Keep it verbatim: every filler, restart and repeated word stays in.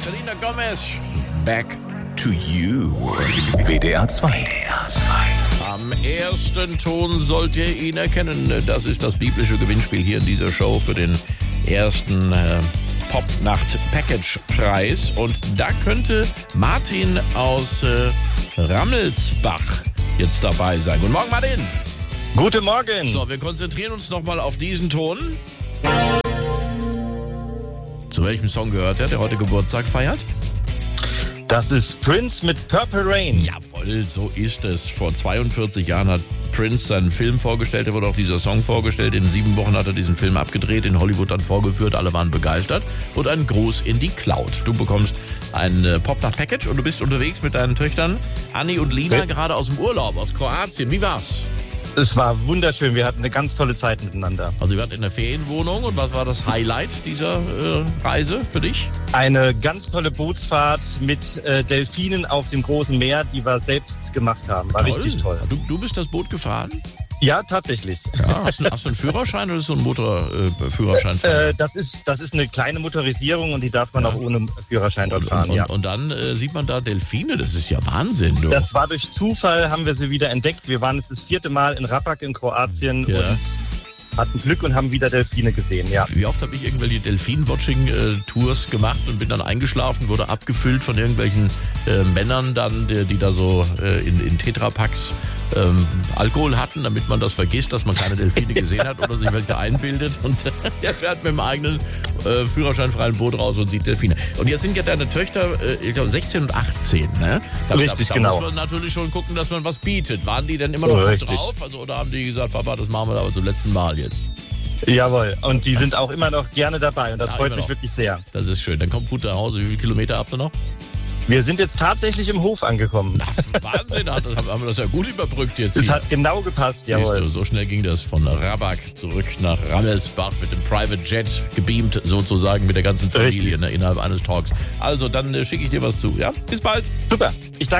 Selena Gomez, Back to You. W D R zwei. Am ersten Ton sollt ihr ihn erkennen. Das ist das biblische Gewinnspiel hier in dieser Show für den ersten äh, Popnacht-Package-Preis. Und da könnte Martin aus äh, Rammelsbach jetzt dabei sein. Guten Morgen, Martin. Guten Morgen. So, wir konzentrieren uns nochmal auf diesen Ton. Zu welchem Song gehört er, der heute Geburtstag feiert? Das ist Prince mit Purple Rain. Jawohl, so ist es. Vor zweiundvierzig Jahren hat Prince seinen Film vorgestellt. Da wurde auch dieser Song vorgestellt. In sieben Wochen hat er diesen Film abgedreht, in Hollywood dann vorgeführt. Alle waren begeistert. Und ein Gruß in die Cloud. Du bekommst ein äh, Popnacht-Package und du bist unterwegs mit deinen Töchtern Anni und Lina, Okay. gerade aus dem Urlaub, aus Kroatien. Wie war's? Es war wunderschön. Wir hatten eine ganz tolle Zeit miteinander. Also ihr wart in der Ferienwohnung. Und was war das Highlight dieser äh, Reise für dich? Eine ganz tolle Bootsfahrt mit äh, Delfinen auf dem großen Meer, die wir selbst gemacht haben. War richtig toll. Du, du bist das Boot gefahren? Ja, tatsächlich. Ja, hast, du, hast du einen Führerschein oder ist so ein Motorführerschein? Äh, das ist, das ist eine kleine Motorisierung und die darf man Ja. auch ohne Führerschein dort und, fahren. und, ja. und dann äh, sieht man da Delfine, das ist ja Wahnsinn. Du. Das war durch Zufall, haben wir sie wieder entdeckt. Wir waren jetzt das vierte Mal in Rapak in Kroatien Ja. und hatten Glück und haben wieder Delfine gesehen. Ja. Wie oft habe ich irgendwelche Delfin-Watching-Tours gemacht und bin dann eingeschlafen, wurde abgefüllt von irgendwelchen äh, Männern dann, die, die da so äh, in, in Tetrapacks ähm, Alkohol hatten, damit man das vergisst, dass man keine Delfine gesehen hat oder sich welche einbildet. Und der fährt mit dem eigenen äh, führerscheinfreien Boot raus und sieht Delfine. Und jetzt sind ja deine Töchter, äh, ich glaube, sechzehn und achtzehn, ne? Da, Richtig, da, da genau. muss man natürlich schon gucken, dass man was bietet. Waren die denn immer noch Oh, gut richtig. drauf? Also, oder haben die gesagt, Papa, das machen wir aber zum letzten Mal jetzt? Jawohl. Und die sind auch immer noch gerne dabei und das Ja, freut immer mich noch. wirklich sehr. Das ist schön. Dann kommt gut nach Hause. Wie viele Kilometer habt ihr noch? Wir sind jetzt tatsächlich im Hof angekommen. Das ist Wahnsinn. Hat- Haben wir das ja gut überbrückt jetzt Es hier. hat genau gepasst, Siehst du, jawohl. so schnell ging das von Raback zurück nach Rammelsbach mit dem Private Jet gebeamt, sozusagen mit der ganzen Familie Richtig. ne, innerhalb eines Talks. Also, dann äh, schicke ich dir was zu. Ja, bis bald. Super. Ich danke